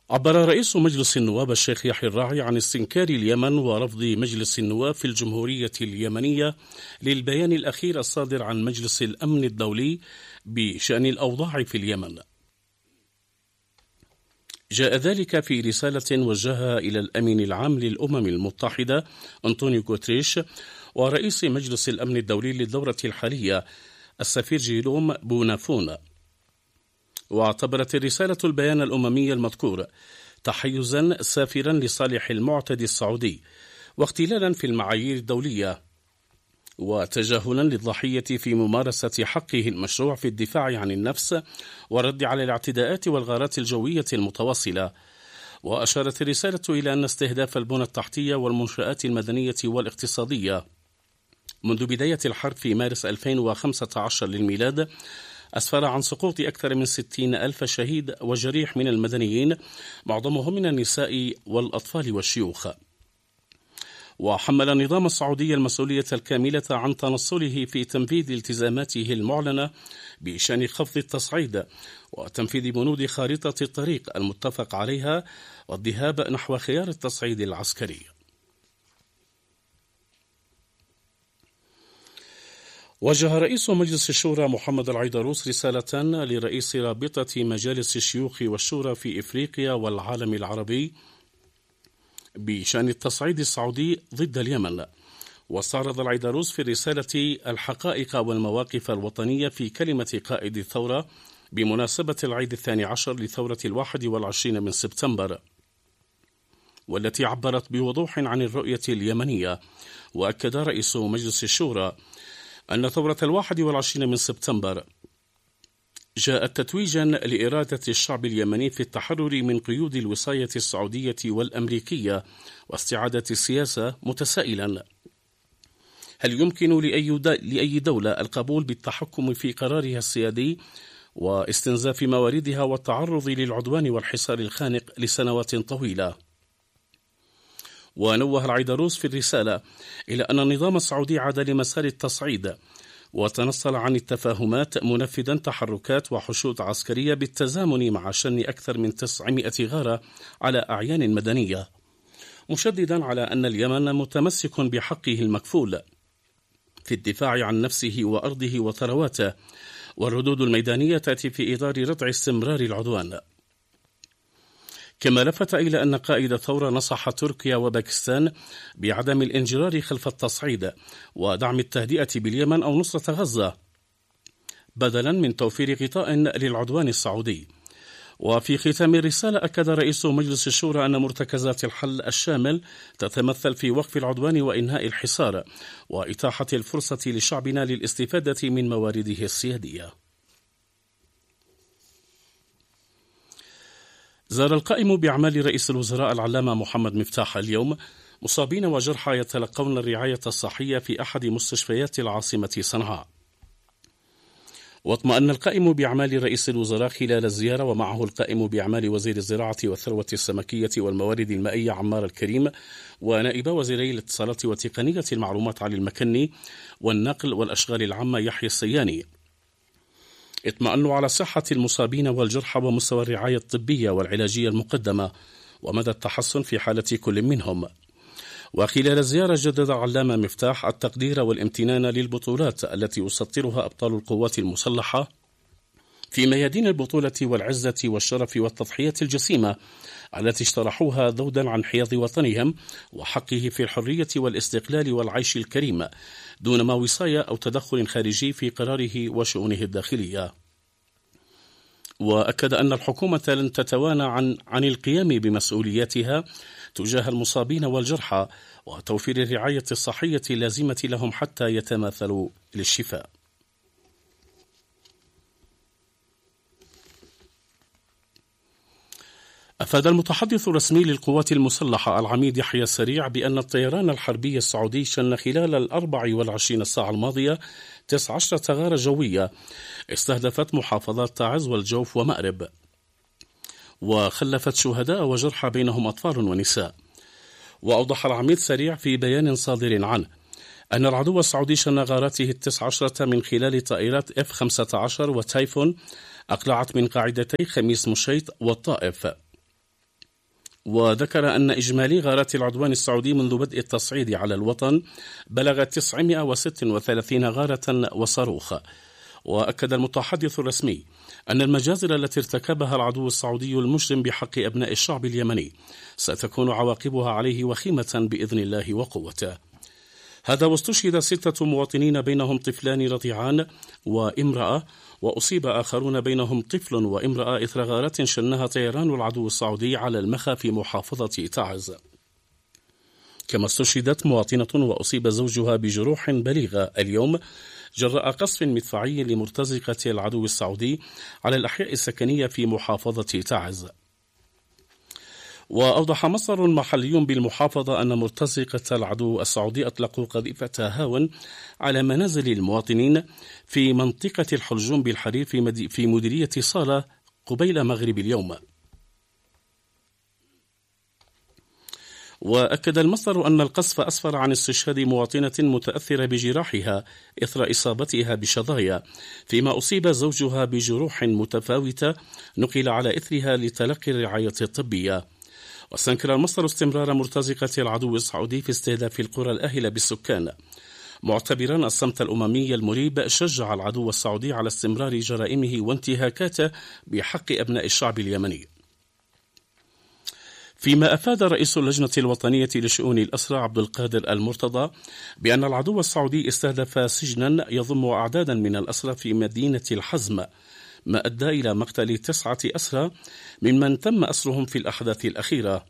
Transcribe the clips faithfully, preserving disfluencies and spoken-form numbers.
عبر رئيس مجلس النواب الشيخ يحيى الراعي عن استنكار اليمن ورفض مجلس النواب في الجمهورية اليمنية للبيان الأخير الصادر عن مجلس الأمن الدولي بشأن الأوضاع في اليمن. جاء ذلك في رسالة وجهها إلى الأمين العام للأمم المتحدة أنطونيو غوتريش ورئيس مجلس الأمن الدولي للدورة الحالية السفير جيروم بونافون. واعتبرت الرسالة البيان الأممي المذكور تحيزا سافرا لصالح المعتدي السعودي واختلالا في المعايير الدولية وتجاهلا للضحية في ممارسة حقه المشروع في الدفاع عن النفس والرد على الاعتداءات والغارات الجوية المتواصلة. وأشارت الرسالة إلى أن استهداف البنى التحتية والمنشآت المدنية والاقتصادية منذ بداية الحرب في مارس ألفين وخمسة عشر للميلاد أسفر عن سقوط أكثر من ستين ألف شهيد وجريح من المدنيين معظمهم من النساء والأطفال والشيوخ. وحمل النظام السعودي المسؤولية الكاملة عن تنصله في تنفيذ التزاماته المعلنة بشأن خفض التصعيد وتنفيذ بنود خارطة الطريق المتفق عليها والذهاب نحو خيار التصعيد العسكري. وجه رئيس مجلس الشورى محمد العيدروس رسالة لرئيس رابطة مجالس الشيوخ والشورى في إفريقيا والعالم العربي بشأن التصعيد السعودي ضد اليمن. واستعرض العيدروس في الرسالة الحقائق والمواقف الوطنية في كلمة قائد الثورة بمناسبة العيد الثاني عشر لثورة الواحد والعشرين من سبتمبر، والتي عبرت بوضوح عن الرؤية اليمنية. وأكد رئيس مجلس الشورى أن ثورة الواحد والعشرين من سبتمبر جاءت تتويجا لإرادة الشعب اليمني في التحرر من قيود الوصاية السعودية والأمريكية واستعادة السياسة، متسائلا: هل يمكن لأي دولة القبول بالتحكم في قرارها السيادي واستنزاف مواردها والتعرض للعدوان والحصار الخانق لسنوات طويلة؟ ونوه العيدروس في الرسالة إلى أن النظام السعودي عاد لمسار التصعيد وتنصل عن التفاهمات منفذا تحركات وحشود عسكرية بالتزامن مع شن أكثر من تسعمائة غارة على أعيان مدنية، مشددا على أن اليمن متمسك بحقه المكفول في الدفاع عن نفسه وأرضه وثرواته، والردود الميدانية تأتي في إطار ردع استمرار العدوان. كما لفت إلى أن قائد الثورة نصح تركيا وباكستان بعدم الانجرار خلف التصعيد ودعم التهدئة باليمن أو نصرة غزة بدلا من توفير غطاء للعدوان السعودي. وفي ختام الرسالة أكد رئيس مجلس الشورى أن مرتكزات الحل الشامل تتمثل في وقف العدوان وإنهاء الحصار وإتاحة الفرصة لشعبنا للاستفادة من موارده السيادية. زار القائم بأعمال رئيس الوزراء العلامة محمد مفتاح اليوم مصابين وجرحى يتلقون الرعاية الصحية في أحد مستشفيات العاصمة صنعاء. واطمأن القائم بأعمال رئيس الوزراء خلال الزيارة ومعه القائم بأعمال وزير الزراعة والثروة السمكية والموارد المائية عمار الكريم ونائب وزيري الاتصالات وتقنية المعلومات علي المكني والنقل والأشغال العامة يحيى السياني. اطمأنوا على صحة المصابين والجرحى ومستوى الرعاية الطبية والعلاجية المقدمة ومدى التحسن في حالة كل منهم. وخلال الزيارة جدد علامة مفتاح التقدير والامتنان للبطولات التي يسطرها أبطال القوات المسلحة في ميادين البطولة والعزة والشرف والتضحية الجسيمة التي اشترحوها ذودا عن حياض وطنهم وحقه في الحرية والاستقلال والعيش الكريم دون ما وصاية أو تدخل خارجي في قراره وشؤونه الداخلية. وأكد أن الحكومة لن تتوانى عن, عن القيام بمسؤولياتها تجاه المصابين والجرحى وتوفير الرعاية الصحية اللازمة لهم حتى يتماثلوا للشفاء. أفاد المتحدث الرسمي للقوات المسلحة العميد يحيى السريع بأن الطيران الحربي السعودي شن خلال الأربع والعشرين ساعة الماضية تسع عشرة غارة جوية استهدفت محافظات تعز والجوف ومأرب وخلفت شهداء وجرحى بينهم أطفال ونساء. وأوضح العميد سريع في بيان صادر عنه أن العدو السعودي شن غاراته التسع عشرة من خلال طائرات إف خمسة عشر وتايفون أقلعت من قاعدتي خميس مشيط والطائف، وذكر أن إجمالي غارات العدوان السعودي منذ بدء التصعيد على الوطن بلغ تسعمائة وستة وثلاثين غارة وصاروخ. وأكد المتحدث الرسمي أن المجازر التي ارتكبها العدو السعودي المجرم بحق أبناء الشعب اليمني ستكون عواقبها عليه وخيمة بإذن الله وقوته. هذا واستشهد ستة مواطنين بينهم طفلان رضيعان وامرأة، وأصيب آخرون بينهم طفل وامرأة إثر غارة شنها طيران العدو السعودي على المخا في محافظة تعز. كما استشهدت مواطنة وأصيب زوجها بجروح بليغة اليوم جراء قصف مدفعي لمرتزقة العدو السعودي على الأحياء السكنية في محافظة تعز. وأوضح مصدر محلي بالمحافظة أن مرتزقة العدو السعودي أطلقوا قذيفة هاون على منازل المواطنين في منطقة الحلجوم بالحرير في مديرية صالة قبيل مغرب اليوم. وأكد المصدر أن القصف أسفر عن استشهاد مواطنة متأثرة بجراحها إثر إصابتها بشظايا، فيما أصيب زوجها بجروح متفاوتة نقل على إثرها لتلقي الرعاية الطبية. واستنكر المصدر استمرار مرتزقة العدو السعودي في استهداف القرى الأهلة بالسكان، معتبرا الصمت الأممي المريب شجع العدو السعودي على استمرار جرائمه وانتهاكاته بحق أبناء الشعب اليمني. فيما أفاد رئيس اللجنة الوطنية لشؤون الأسرى عبد القادر المرتضى بأن العدو السعودي استهدف سجنا يضم أعدادا من الأسرى في مدينة الحزم، ما أدى إلى مقتل تسعة أسرى ممن تم أسرهم في الأحداث الأخيرة.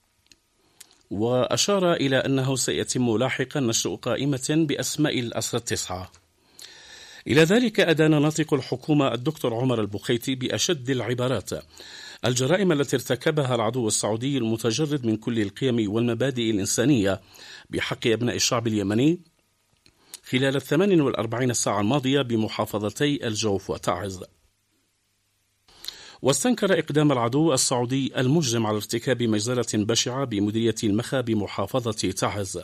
وأشار إلى أنه سيتم لاحقا نشر قائمة بأسماء الأسرى التسعة. إلى ذلك أدان ناطق الحكومة الدكتور عمر البخيتي بأشد العبارات الجرائم التي ارتكبها العدو السعودي المتجرد من كل القيم والمبادئ الإنسانية بحق أبناء الشعب اليمني خلال الثمان والأربعين ساعة الماضية بمحافظتي الجوف وتعز. واستنكر إقدام العدو السعودي المجرم على ارتكاب مجزرة بشعة بمديرية المخا بمحافظة تعز.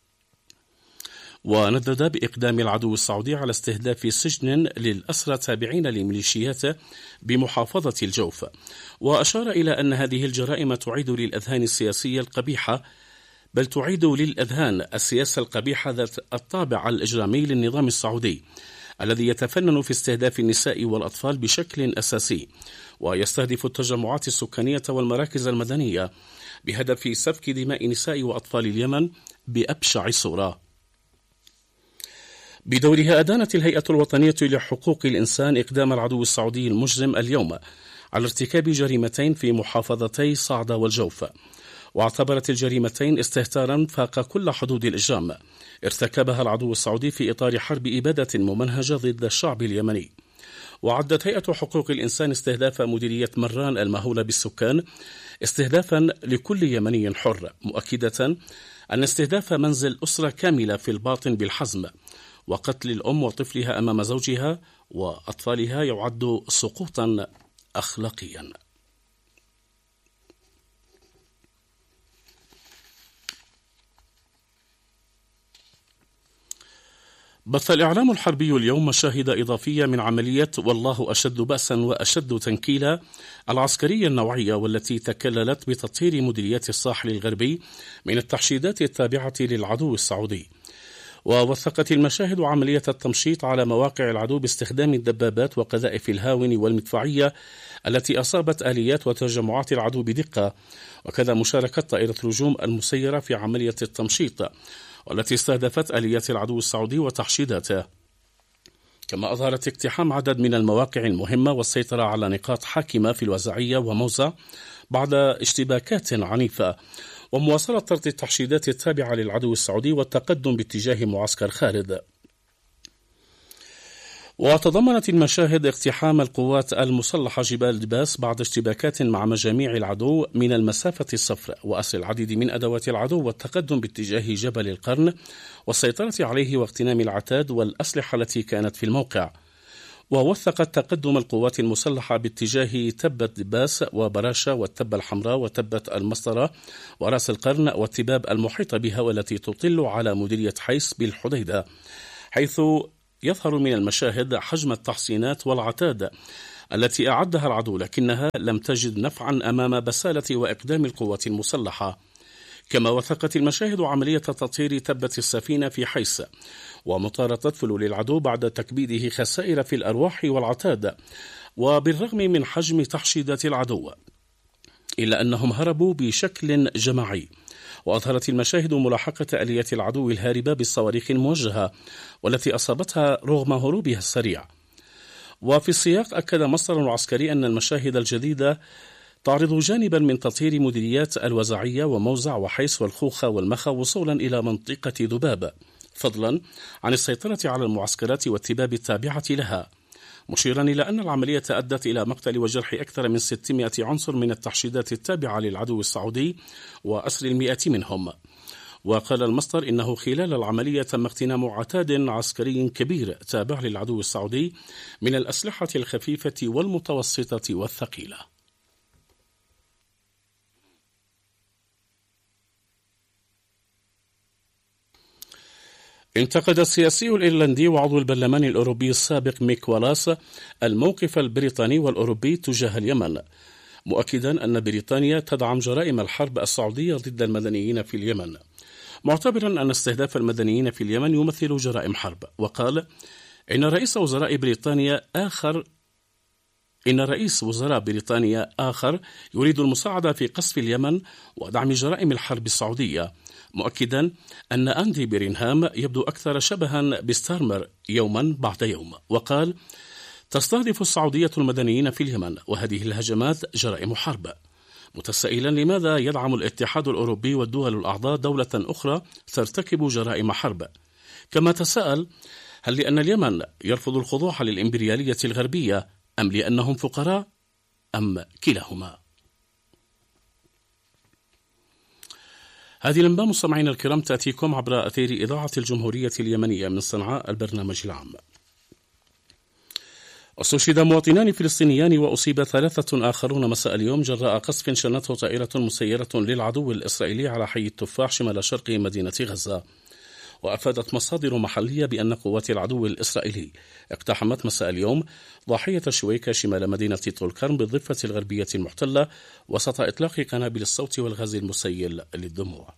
وندد بإقدام العدو السعودي على استهداف سجن للأسرى تابعين لميليشياته بمحافظة الجوف، وأشار إلى أن هذه الجرائم تعيد للأذهان السياسية القبيحة بل تعيد للأذهان السياسة القبيحة ذات الطابع الإجرامي للنظام السعودي الذي يتفنن في استهداف النساء والأطفال بشكل أساسي، ويستهدف التجمعات السكانية والمراكز المدنية بهدف سفك دماء نساء وأطفال اليمن بأبشع صورة. بدورها أدانت الهيئة الوطنية لحقوق الإنسان إقدام العدو السعودي المجرم اليوم على ارتكاب جريمتين في محافظتي صعدة والجوف، واعتبرت الجريمتين استهتارا فاق كل حدود الإجرام ارتكبها العدو السعودي في إطار حرب إبادة ممنهجة ضد الشعب اليمني. وعدت هيئة حقوق الإنسان استهداف مديرية مران المهولة بالسكان استهدافا لكل يمني حر، مؤكدة أن استهداف منزل أسرة كاملة في الباطن بالحزم وقتل الأم وطفلها أمام زوجها وأطفالها يعد سقوطا أخلاقيا. بث الإعلام الحربي اليوم مشاهد إضافية من عملية والله أشد بأسا وأشد تنكيلا العسكرية النوعية، والتي تكللت بتطهير مديريات الساحل الغربي من التحشيدات التابعة للعدو السعودي. ووثقت المشاهد عملية التمشيط على مواقع العدو باستخدام الدبابات وقذائف الهاون والمدفعية التي أصابت آليات وتجمعات العدو بدقة، وكذا مشاركة طائرة الهجوم المسيرة في عملية التمشيط والتي استهدفت آليات العدو السعودي وتحشيداته. كما أظهرت اقتحام عدد من المواقع المهمة والسيطرة على نقاط حاكمة في الوزعية وموزة بعد اشتباكات عنيفة، ومواصلة طرد التحشيدات التابعة للعدو السعودي والتقدم باتجاه معسكر خالد. وتضمنت المشاهد اقتحام القوات المسلحة جبال دباس بعد اشتباكات مع مجاميع العدو من المسافة الصفراء، وأسر العديد من أدوات العدو والتقدم باتجاه جبل القرن والسيطرة عليه واغتنام العتاد والأسلحة التي كانت في الموقع. ووثقت تقدم القوات المسلحة باتجاه تبة دباس وبراشة والتبة الحمراء وتبة المسطرة ورأس القرن والتباب المحيطة بها والتي تطل على مديرية حيس بالحديدة، حيث يظهر من المشاهد حجم التحصينات والعتاد التي أعدها العدو، لكنها لم تجد نفعا أمام بسالة وإقدام القوات المسلحة. كما وثقت المشاهد عملية تطهير تبة السفينة في حيس ومطاردة فلول العدو بعد تكبيده خسائر في الأرواح والعتاد، وبالرغم من حجم تحشيدات العدو إلا أنهم هربوا بشكل جماعي. وأظهرت المشاهد ملاحقة آلية العدو الهاربة بالصواريخ الموجهة والتي أصابتها رغم هروبها السريع. وفي السياق أكد مصدر عسكري أن المشاهد الجديدة تعرض جانبا من تطهير مديريات الوزعية وموزع وحيس والخوخة والمخا وصولا إلى منطقة ذباب، فضلا عن السيطرة على المعسكرات والتباب التابعة لها، مشيرا إلى أن العملية أدت إلى مقتل وجرح أكثر من ستمائة عنصر من التحشيدات التابعة للعدو السعودي وأسر المئة منهم. وقال المصدر إنه خلال العملية تم اغتنام عتاد عسكري كبير تابع للعدو السعودي من الأسلحة الخفيفة والمتوسطة والثقيلة. انتقد السياسي الإيرلندي وعضو البرلمان الأوروبي السابق ميك والاس الموقف البريطاني والأوروبي تجاه اليمن، مؤكدا أن بريطانيا تدعم جرائم الحرب السعودية ضد المدنيين في اليمن، معتبرا أن استهداف المدنيين في اليمن يمثل جرائم حرب. وقال إن رئيس وزراء بريطانيا آخر إن رئيس وزراء بريطانيا آخر يريد المساعدة في قصف اليمن ودعم جرائم الحرب السعودية، مؤكدا أن أندي بيرينهام يبدو أكثر شبها بستارمر يوما بعد يوم. وقال تستهدف السعودية المدنيين في اليمن وهذه الهجمات جرائم حرب، متسائلا لماذا يدعم الاتحاد الأوروبي والدول الأعضاء دولة أخرى ترتكب جرائم حرب. كما تساءل هل لأن اليمن يرفض الخضوع للإمبريالية الغربية أم لأنهم فقراء أم كلاهما. هذه الأنباء مستمعينا الكرام تأتيكم عبر أثير إذاعة الجمهورية اليمنية من صنعاء البرنامج العام. استشهد مواطنان فلسطينيان وأصيب ثلاثة آخرون مساء اليوم جراء قصف شنته طائرة مسيرة للعدو الإسرائيلي على حي التفاح شمال شرق مدينة غزة. وأفادت مصادر محلية بأن قوات العدو الإسرائيلي اقتحمت مساء اليوم ضاحية شويكة شمال مدينة طول كرم بالضفة الغربية المحتلة وسط إطلاق قنابل الصوت والغاز المسيل للدموع.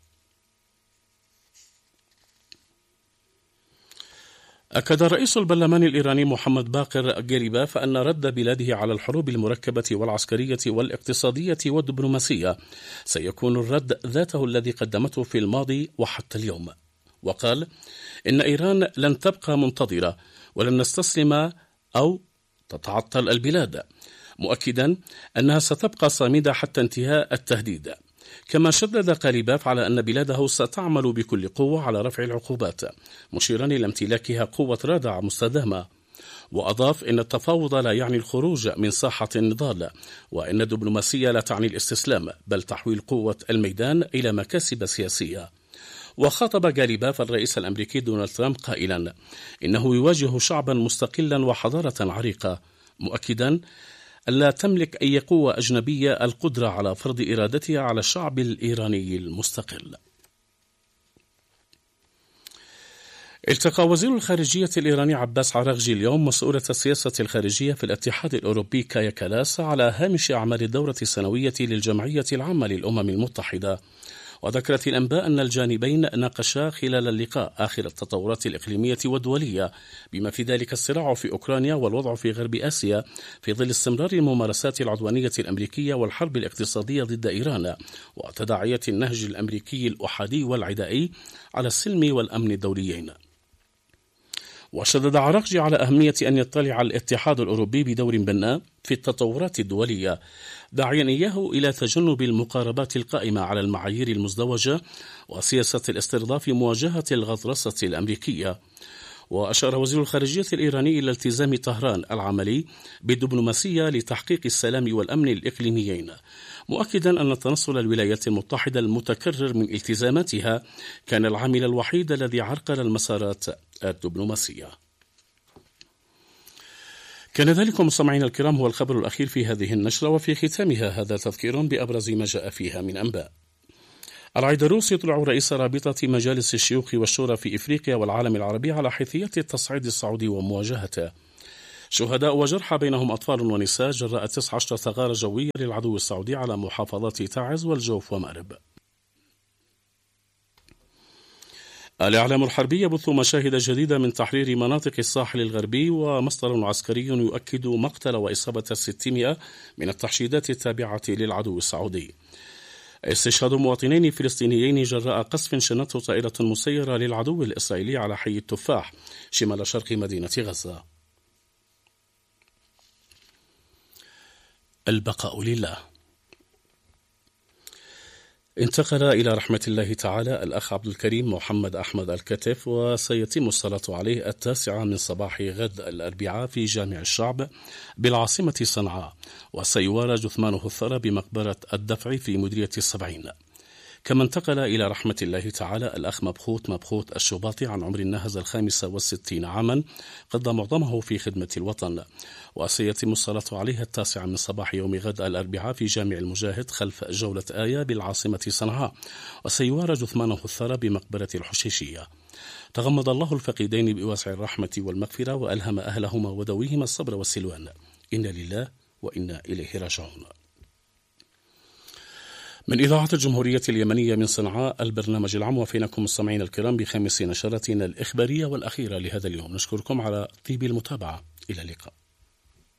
أكد رئيس البرلمان الإيراني محمد باقر غريباف أن رد بلاده على الحروب المركبة والعسكرية والاقتصادية والدبلوماسية سيكون الرد ذاته الذي قدمته في الماضي وحتى اليوم. وقال إن إيران لن تبقى منتظرة ولن نستسلم أو تتعطل البلاد، مؤكدا أنها ستبقى صامدة حتى انتهاء التهديد. كما شدد غريباف على أن بلاده ستعمل بكل قوة على رفع العقوبات، مشيرا إلى امتلاكها قوة رادع مستدامة. وأضاف إن التفاوض لا يعني الخروج من ساحة النضال، وإن الدبلوماسية لا تعني الاستسلام بل تحويل قوة الميدان إلى مكاسب سياسية. وخاطب غريباف الرئيس الأمريكي دونالد ترامب قائلا إنه يواجه شعبا مستقلا وحضارة عريقة، مؤكدا ألا تملك أي قوة أجنبية القدرة على فرض إرادتها على الشعب الإيراني المستقل. التقى وزير الخارجية الإيراني عباس عراغجي اليوم مسؤولة السياسة الخارجية في الاتحاد الأوروبي كايا كالاس على هامش أعمال الدورة السنوية للجمعية العامة للأمم المتحدة. وذكرت الأنباء أن الجانبين ناقشا خلال اللقاء آخر التطورات الإقليمية والدولية بما في ذلك الصراع في أوكرانيا والوضع في غرب آسيا في ظل استمرار الممارسات العدوانية الأمريكية والحرب الاقتصادية ضد إيران وتداعيات النهج الأمريكي الأحادي والعدائي على السلم والأمن الدوليين. وشدد عراغجي على أهمية أن يطلع الاتحاد الأوروبي بدور بناء في التطورات الدولية، داعيا إياه إلى تجنب المقاربات القائمة على المعايير المزدوجة وسياسة الاسترضاء في مواجهة الغطرسة الأمريكية. وأشار وزير الخارجية الإيراني إلى التزام طهران العملي بالدبلوماسية لتحقيق السلام والأمن الإقليميين، مؤكدا أن تنصل الولايات المتحدة المتكرر من التزاماتها كان العامل الوحيد الذي عرقل المسارات الدبلوماسية. كان ذلك مستمعينا الكرام هو الخبر الأخير في هذه النشرة، وفي ختامها هذا تذكير بأبرز ما جاء فيها من أنباء. العيدروس يطلع رئيس رابطة مجالس الشيوخ والشورى في إفريقيا والعالم العربي على حيثيات التصعيد السعودي ومواجهته. شهداء وجرحى بينهم أطفال ونساء جراء تسعة عشر ثغارة جوية للعدو السعودي على محافظات تعز والجوف ومأرب. الإعلام الحربي يبث مشاهد جديدة من تحرير مناطق الساحل الغربي، ومصدر عسكري يؤكد مقتل وإصابة ستمائة من التحشيدات التابعة للعدو السعودي. استشهاد مواطنين فلسطينيين جراء قصف شنته طائرة مسيرة للعدو الإسرائيلي على حي التفاح شمال شرق مدينة غزة. البقاء لله. انتقل إلى رحمة الله تعالى الأخ عبد الكريم محمد أحمد الكتف، وسيتم الصلاة عليه التاسعة من صباح غد الأربعاء في جامع الشعب بالعاصمة صنعاء، وسيوارى جثمانه الثرى بمقبرة الدفع في مديرية السبعين. كما انتقل إلى رحمة الله تعالى الأخ مبخوت مبخوت الشباطي عن عمر النهز الخامسة والستين عاما، قضى معظمه في خدمة الوطن، وسيتم الصلاة عليه التاسع من صباح يوم غد الأربعاء في جامع المجاهد خلف جولة آية بالعاصمة صنعاء، وسيوارى جثمانه الثرى بمقبرة الحشيشية. تغمد الله الفقيدين بواسع الرحمة والمغفرة، وألهم أهلهما ودويهما الصبر والسلوان. إنا لله وإنا إليه راجعون. من إذاعة الجمهورية اليمنية من صنعاء، البرنامج العام، وفينكم مستمعين الكرام بخامس نشرتنا الإخبارية والأخيرة لهذا اليوم. نشكركم على طيب المتابعة. إلى اللقاء.